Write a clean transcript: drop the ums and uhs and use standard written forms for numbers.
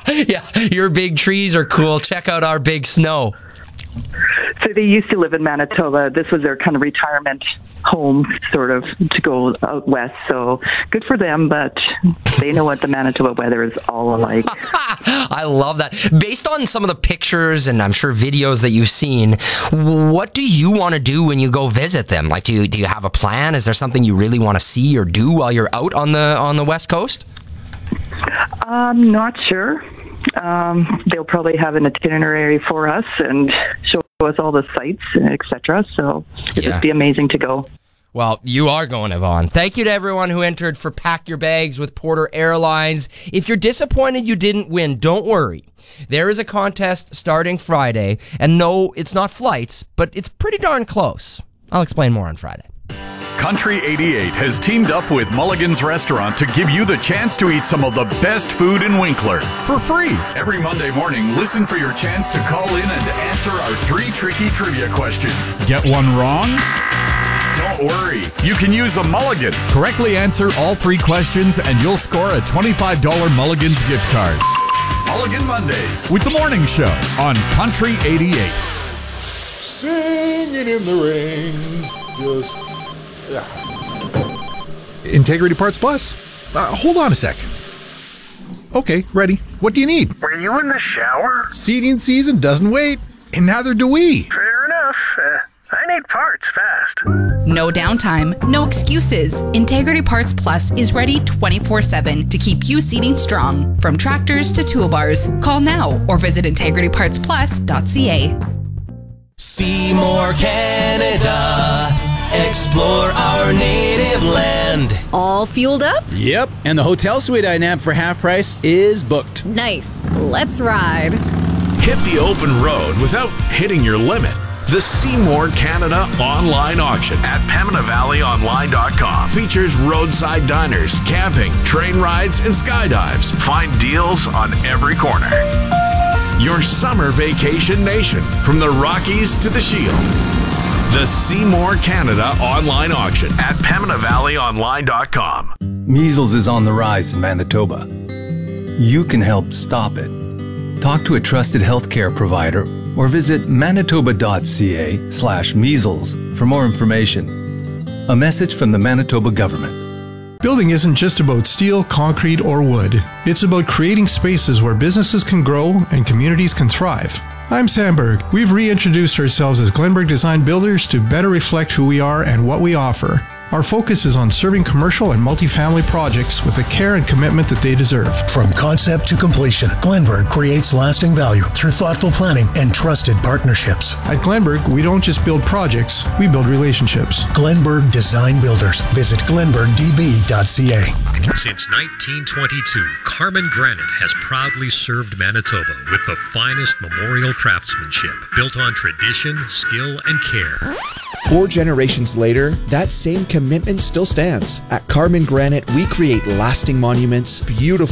Yeah, your big trees are cool. Check out our big snow. So they used to live in Manitoba. This was their kind of retirement home, sort of, to go out west. So good for them, but they know what the Manitoba weather is all alike. I love that. Based on some of the pictures and I'm sure videos that you've seen, what do you want to do when you go visit them? Like, do you have a plan? Is there something you really want to see or do while you're out on the West Coast? Not sure. They'll probably have an itinerary for us and show us all the sites, etc. So it'd just be amazing to go. Well, you are going, Yvonne. Thank you to everyone who entered for Pack Your Bags with Porter Airlines. If you're disappointed you didn't win, don't worry. There is a contest starting Friday, and no, it's not flights, but it's pretty darn close. I'll explain more on Friday. Country 88 has teamed up with Mulligan's Restaurant to give you the chance to eat some of the best food in Winkler for free. Every Monday morning, listen for your chance to call in and answer our 3 tricky trivia questions. Get one wrong? Don't worry, you can use a Mulligan. Correctly answer all 3 questions and you'll score a $25 Mulligan's gift card. Mulligan Mondays with The Morning Show on Country 88. Singing in the rain, just... Integrity Parts Plus? Hold on a sec. Okay, ready. What do you need? Were you in the shower? Seating season doesn't wait, and neither do we. Fair enough. I need parts fast. No downtime, no excuses. Integrity Parts Plus is ready 24/7 to keep you seating strong. From tractors to toolbars. Call now or visit integritypartsplus.ca. Seymour, Canada. Explore our native land. All fueled up? Yep, and the hotel suite I nabbed for half price is booked. Nice. Let's ride. Hit the open road without hitting your limit. The Seymour Canada online auction at PembinaValleyOnline.com features roadside diners, camping, train rides, and skydives. Find deals on every corner. Your summer vacation nation, from the Rockies to the Shield. The Seymour Canada online auction at PembinaValleyOnline.com. Measles is on the rise in Manitoba. You can help stop it. Talk to a trusted healthcare provider or visit manitoba.ca/measles for more information. A message from the Manitoba government. Building isn't just about steel, concrete, or wood. It's about creating spaces where businesses can grow and communities can thrive. I'm Sam Berg. We've reintroduced ourselves as Glenberg Design Builders to better reflect who we are and what we offer. Our focus is on serving commercial and multifamily projects with the care and commitment that they deserve. From concept to completion, Glenberg creates lasting value through thoughtful planning and trusted partnerships. At Glenberg, we don't just build projects, we build relationships. Glenberg Design Builders. Visit glenbergdb.ca. Since 1922, Carmen Granite has proudly served Manitoba with the finest memorial craftsmanship built on tradition, skill, and care. 4 generations later, that same commitment still stands. At Carmen Granite, we create lasting monuments, beautiful